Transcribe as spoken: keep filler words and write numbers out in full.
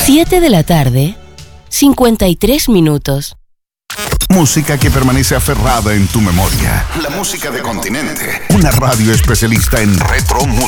siete de la tarde, cincuenta y tres minutos. Música que permanece aferrada en tu memoria. La música de Continente. Una radio especialista en retro música.